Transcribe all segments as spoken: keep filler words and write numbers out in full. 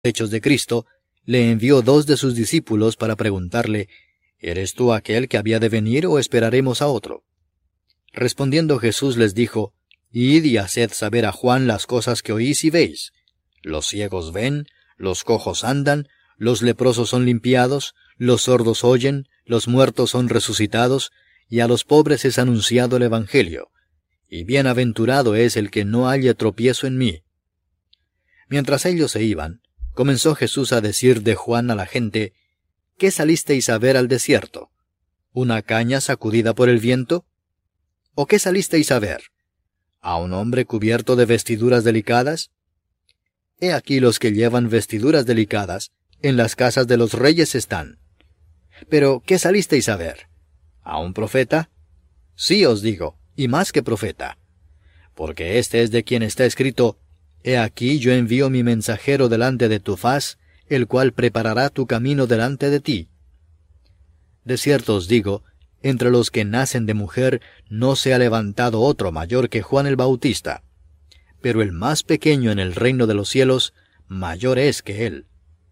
hechos de Cristo, le envió dos de sus discípulos para preguntarle, ¿eres tú aquel que había de venir o esperaremos a otro? Respondiendo Jesús les dijo, Id y haced saber a Juan las cosas que oís y veis. Los ciegos ven, los cojos andan, los leprosos son limpiados, los sordos oyen, los muertos son resucitados, y a los pobres es anunciado el Evangelio. Y bienaventurado es el que no halle tropiezo en mí. Mientras ellos se iban, comenzó Jesús a decir de Juan a la gente, ¿qué salisteis a ver al desierto? ¿Una caña sacudida por el viento? ¿O qué salisteis a ver? ¿A un hombre cubierto de vestiduras delicadas? He aquí los que llevan vestiduras delicadas, en las casas de los reyes están. Pero, ¿qué salisteis a ver? ¿A un profeta? Sí os digo, y más que profeta. Porque este es de quien está escrito, He aquí yo envío mi mensajero delante de tu faz, el cual preparará tu camino delante de ti. De cierto os digo, entre los que nacen de mujer no se ha levantado otro mayor que Juan el Bautista, pero el más pequeño en el reino de los cielos, mayor es que él.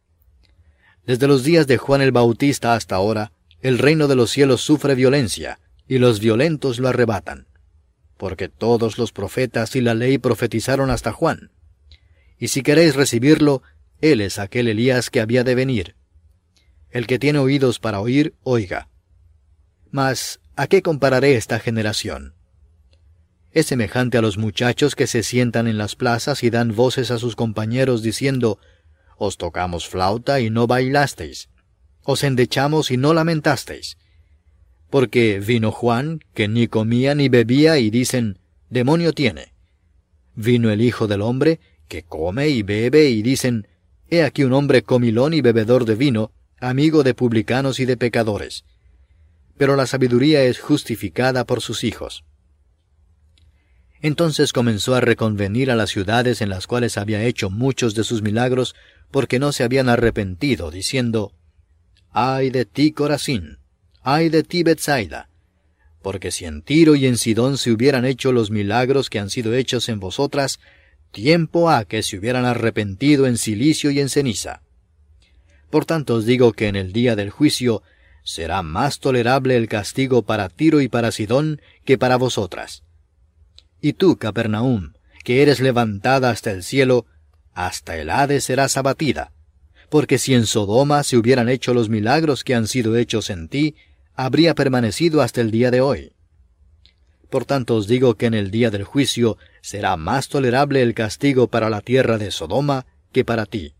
Desde los días de Juan el Bautista hasta ahora, el reino de los cielos sufre violencia, y los violentos lo arrebatan. Porque todos los profetas y la ley profetizaron hasta Juan. Y si queréis recibirlo, él es aquel Elías que había de venir. El que tiene oídos para oír, oiga. Mas, ¿a qué compararé esta generación? Es semejante a los muchachos que se sientan en las plazas y dan voces a sus compañeros diciendo, Os tocamos flauta y no bailasteis, os endechamos y no lamentasteis. Porque vino Juan, que ni comía ni bebía, y dicen, Demonio tiene. Vino el Hijo del Hombre, que come y bebe, y dicen, He aquí un hombre comilón y bebedor de vino, amigo de publicanos y de pecadores. Pero la sabiduría es justificada por sus hijos. Entonces comenzó a reconvenir a las ciudades en las cuales había hecho muchos de sus milagros, porque no se habían arrepentido, diciendo, Ay de ti, Corazín, ay de ti, Betsaida, porque si en Tiro y en Sidón se hubieran hecho los milagros que han sido hechos en vosotras, tiempo ha que se hubieran arrepentido en cilicio y en ceniza. Por tanto os digo que en el día del juicio será más tolerable el castigo para Tiro y para Sidón que para vosotras. Y tú, Capernaum, que eres levantada hasta el cielo, hasta el Hades serás abatida, porque si en Sodoma se hubieran hecho los milagros que han sido hechos en ti, habría permanecido hasta el día de hoy. Por tanto os digo que en el día del juicio será más tolerable el castigo para la tierra de Sodoma que para ti.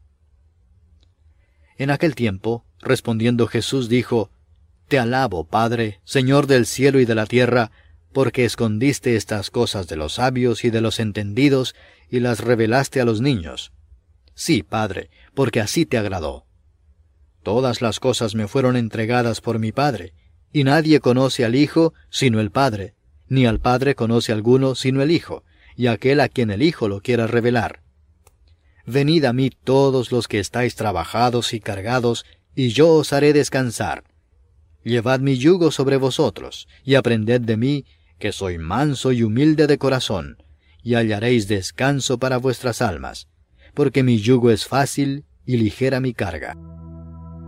En aquel tiempo, respondiendo Jesús dijo, Te alabo, Padre, Señor del cielo y de la tierra, porque escondiste estas cosas de los sabios y de los entendidos, y las revelaste a los niños. Sí, Padre, porque así te agradó. Todas las cosas me fueron entregadas por mi Padre, y nadie conoce al Hijo sino el Padre, ni al Padre conoce alguno sino el Hijo, y aquel a quien el Hijo lo quiera revelar. Venid a mí todos los que estáis trabajados y cargados, y yo os haré descansar. Llevad mi yugo sobre vosotros, y aprended de mí, que soy manso y humilde de corazón, y hallaréis descanso para vuestras almas, porque mi yugo es fácil y ligera mi carga.